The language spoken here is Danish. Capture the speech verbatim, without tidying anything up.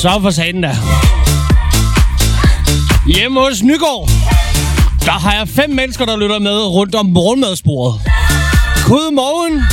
Så for satan der. Hjemme hos Nygaard, der har jeg fem mennesker, der lytter med rundt om morgenmadsbordet. God morgen.